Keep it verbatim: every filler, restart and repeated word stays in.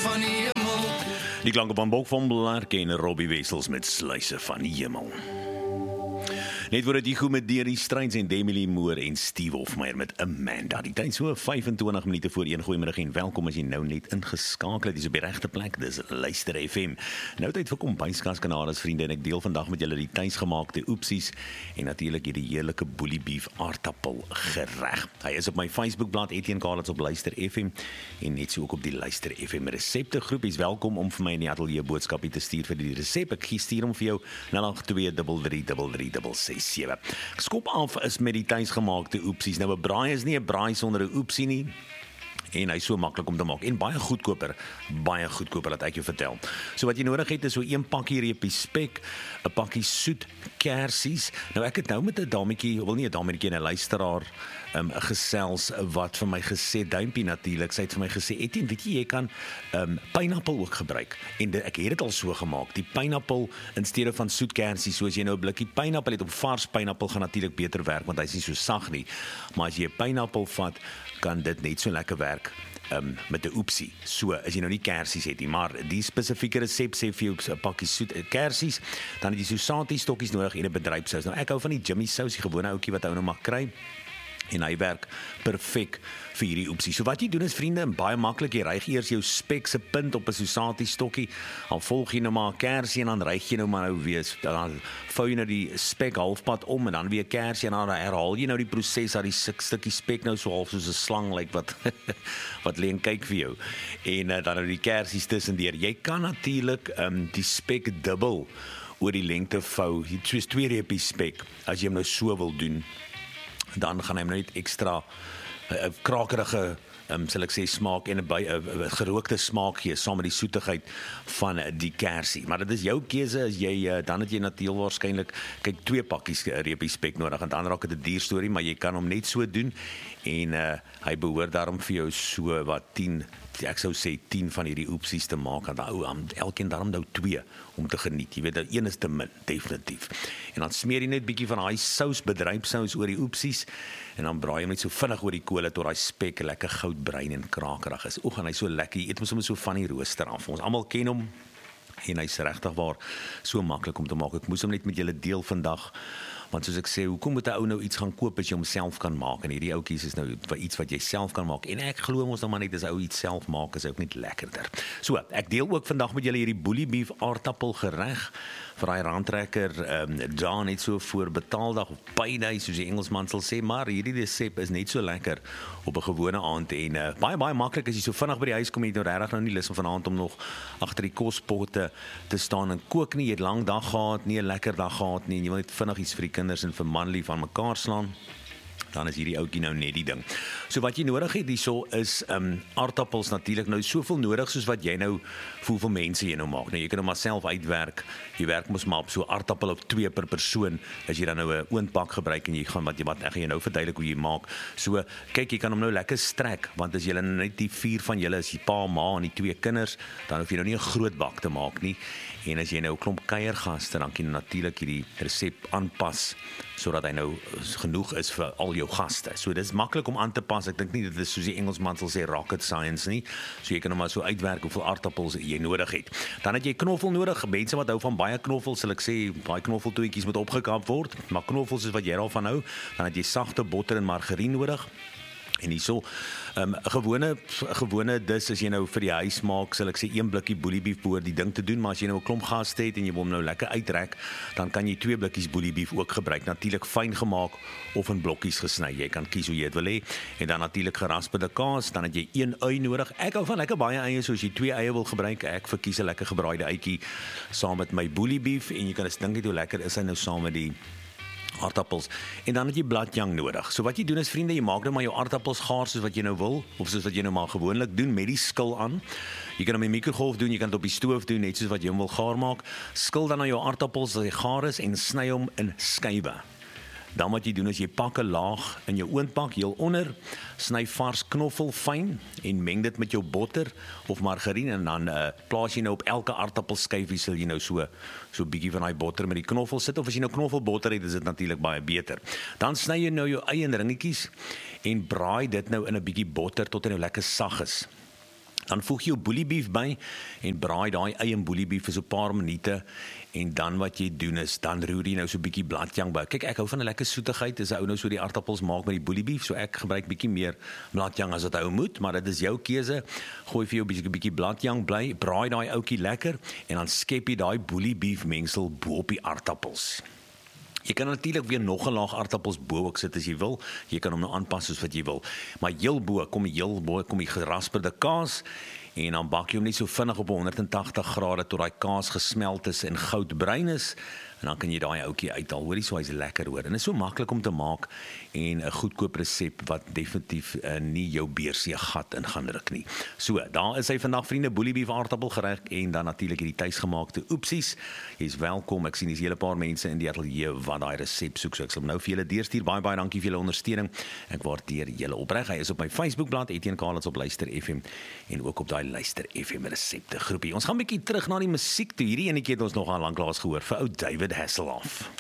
van die hemel. Die klanke van Bok van Blerk en Robbie Wessels met Sluise van die hemel. Net word dit goed met Derie Strydz en Demi Moore en Steve Hofmeyer met Amanda. Die tyd so vyfentwintig minute voor een. Goeiemiddag en welkom as jy nou net ingeskakel het. Dis op die regte plek. Dis Luister F M. Nou tyd vir kombuiskas kanaries vriende en ek deel vandag met julle die tuisgemaakte oepsies en natuurlik hierdie heerlike boelie beef aardappel gereg. Hy is op my Facebookblad Etienne Karlitz op Luister F M en net so ook op die Luister F M resepte groep. Is welkom om vir my in die ateljee boodskapie te stuur vir die resep. Ek stuur hom vir jou nul agt twee drie drie drie drie drie ses sewe. Skop af is met die tuisgemaakte oepsies. Nou 'n braai is nie 'n braai sonder 'n oepsie nie. En hy is so maklik om te maak en baie goedkoper, baie goedkoper laat ek jou vertel. So wat jy nodig het is so een pakkie reepie spek, 'n pakkie soet kersies. Nou ek het nou met 'n dametjie, wil nie 'n dametjie, 'n luisteraar um, gesels wat vir my gesê, duimpie natuurlik, sy het vir my gesê, Etienne, weet jy, jy kan um, pineappel ook gebruik. En de, ek het dit al so gemaak. Die pineappel in steede van soet kersies, soos jy nou 'n blikkie pineappel het, op vars pineappel gaan natuurlik beter werk want hy is nie so sag nie. Maar as jy 'n pineappel vat, kan dit net so lekker werk um, met 'n oepsie. So, as jy nou nie kersies het nie, maar die spesifieke resep sê vir jou 'n pakkie soet kersies, dan het jy so satie stokkies nodig en 'n bedrypsous. Nou ek hou van die Jimmy sous, die gewone ouetjie wat ou nou mag kry. En hy werk perfek vir hierdie oepsie. So wat jy doen is vriende, baie maklik, jy ryg eers jou spek se punt op 'n sosatie stokkie, dan volg jy nou maar 'n kersie en dan ryg jy nou maar nou weer, dan vou jy nou die spek halfpad om en dan weer kersie en dan herhaal jy nou die proses dat die stukkie spek nou so half soos 'n slang lyk wat wat lê en kyk vir jou. En uh, dan nou die kersies tussendeur. Jy kan natuurlik um, die spek dubbel oor die lengte vou. Jy het twee reepies spek as jy hom nou so wil doen. Dan gaan hy net extra uh, krakerige, um, sal ek sê, smaak en 'n uh, gerookte smaak gee saam met die soetigheid van uh, die kersie. Maar dit is jou keuse as jy uh, dan het jy natuurlik waarskynlik kyk twee pakkies uh, reepies spek nodig en dan raak dit 'n duur storie, maar jy kan hom net so doen en uh, hy behoort daarom vir jou so wat tien, ek sou sê tien van hierdie oepsies te maak en dan ou elkeen daarom nou twee om te geniet. Jy weet dat een is te min, definitief. En dan smeer jy net bietjie van daai sous, bedrypsous oor die oepsies en dan braai jy net so vinnig oor die kolle tot daai spek lekker goudbruin en krakerig is. Oek, en hy so lekker. Jy eet hom sommer so van die rooster af. Ons almal ken hom en hy's regtig waar so maklik om te maak. Ek moes hom net met julle deel vandag. Want soos ek sê, hoekom moet 'n ou nou iets gaan koop as jy hom self kan maak? En hierdie ouetjies is nou iets wat jy self kan maak. En ek glo mos nou maar net as ou iets self maak is ook net lekkerder. So, ek deel ook vandag met julle hierdie boelie beef aardappel gereg vir daai randtrekker ehm um, daar net so voor betaaldag of payday soos die Engelsman sal sê, maar hierdie resep is net so lekker op 'n gewone aand en uh, baie baie maklik as jy so vinnig by die huis kom, jy het nou regtig nou nie lus om vanaand om nog agter die kospotte te staan en kook nie. Jy het lank dag gehad, nie 'n lekker dag gehad nie. Jy wil net vinnig iets vir die kinders en vir manlief van mekaar slaan. Dan is hierdie ouetjie nou net die ding. So wat jy nodig het hierso is um, aardappels natuurlik nou soveel nodig soos wat jy nou vir hoeveel mense jy nou maak. Nou jy kan hom maar self uitwerk. Jy werk mos maar op so aardappel of twee per persoon as jy dan nou 'n oondpak gebruik en jy gaan wat jy wat ek gaan jou nou verduidelik hoe jy maak. So kyk, jy kan hom nou lekker strek want as jy net die vier van julle is die pa, ma en die twee kinders, dan hoef jy nou nie 'n groot bak te maak nie. En as jy nou 'n klomp kuiergaste, dan kan jy natuurlik hierdie resep aanpas sodat hy nou genoeg is vir al jou gaste. So dis maklik om aan te pas. Ek dink nie dit is soos die Engelsman sal sê rocket science nie. So jy kan hom maar so uitwerk hoeveel aardappels jy nodig het. Dan het jy knoffel nodig. Mense wat hou van baie knoffel, sal ek sê, baie knoffeltoetjies moet opgekap word. Maar knoffels is wat jy daarvan hou. Dan het jy sagte botter en margarien nodig. En hierso, um, gewone, gewone dis as jy nou vir die huis maak, sal ek sê een blikkie boelie beef behoort die ding te doen, maar as jy nou 'n klomp gaste het en jy wil hom nou lekker uitrek, dan kan jy twee blikkies boelie beef ook gebruik, natuurlik fyn gemaak of in blokkies gesny. Jy kan kies hoe jy dit wil hê. En dan natuurlik gerasperde kaas, dan het jy een ui nodig. Ek hou van lekker baie eie, so as jy twee eie wil gebruik, ek verkies 'n lekker gebraaide uitjie saam met my boelie beef en jy kan dink net hoe lekker is hy nou saam met die aardappels. En dan het jy bladjang nodig. So wat jy doen is vriende, jy maak nou maar jou aardappels gaar soos wat jy nou wil, of soos wat jy nou maar gewoonlik doen met die skil aan. Jy kan hom in die mikrogolf doen, jy kan dit op die stoof doen, net soos wat jy hom wil gaar maak. Skil dan nou jou aardappels as hy gaar is en sny hom in skywe. Dan wat jy doen is jy pak 'n laag in jou oondpak heel onder, sny vars knoffel fyn en meng dit met jou botter of margarien en dan uh, plaas jy nou op elke aardappelskyfie sal jy nou so so 'n bietjie van daai botter met die knoffel sit, of as jy nou knoffelbotter het, is dit natuurlik baie beter. Dan sny jy nou jou eie in ringetjies en braai dit nou in 'n bietjie botter tot hy nou lekker sag is. Dan voeg jy jou boelie beef by en braai daai eie boelie beef vir so 'n paar minute en dan wat jy doen is, dan roer jy nou so 'n bietjie bladjang by. Kyk, ek hou van 'n lekker soetigheid, as 'n ou nou so die aardappels maak met die boelie beef, so ek gebruik bietjie meer bladjang as wat ou moet, maar dit is jou keuse. Gooi vir jou 'n bietjie bietjie bladjang bly, braai daai ouetjie lekker en dan skep jy daai boelie beef mengsel bo op die aardappels. Jy kan natuurlik weer nog 'n laag aardappels bo ook sit as jy wil. Jy kan hom nou aanpas soos wat jy wil. Maar heel bo, kom die heel bo, kom die gerasperde kaas en dan bak jy hom net so vinnig op honderd en tagtig grade tot daai kaas gesmelt is en goudbruin is. En dan kan jy daai ouetjie uithaal. Hoorie, so hy's lekker hoor. En dit is so maklik om te maak en 'n goedkoop resep wat definitief uh, nie jou beursie gat in gaan ruk nie. So, daar is hy vandag vriende, boelie beef aardappelgereg en dan natuurlik hierdie tuisgemaakte oepsies. Jy's welkom. Ek sien hier's 'n hele paar mense in die ateljee wat daai resep soek. So ek sal nou vir julle deurstuur. Baie baie dankie vir julle ondersteuning. Ek waardeer julle opreg. Hy is op my Facebookblad Etienne Kalens op Luister F M en ook op daai Luister F M resepte groepie. Ons gaan 'n bietjie terug na die musiek toe. Hierdie enetjie het ons nog al lanklaas gehoor vir ou David Hasselhoff.